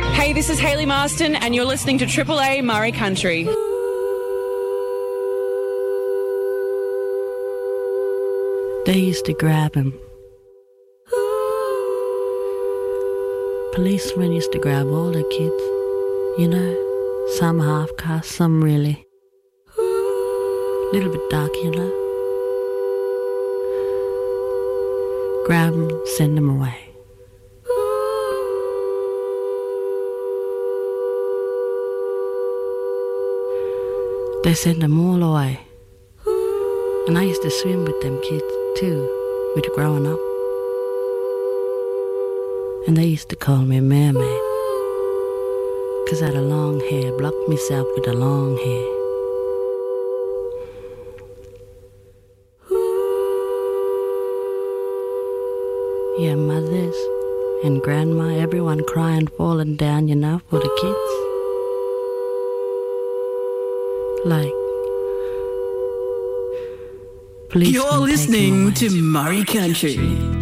Hey, this is Hayley Marston, and you're listening to Triple A Murray Country. They used to grab him. Policemen used to grab all the kids, you know, some half-caste, some really. Little bit dark, you know. Grab them, send them away. They send them all away. And I used to swim with them kids too, with growing up. And they used to call me mermaid, 'cause I had a long hair, blocked myself with a long hair. Yeah, mothers and grandma, everyone crying, falling down, you know, for the kids. Like, you're listening to Murray Country.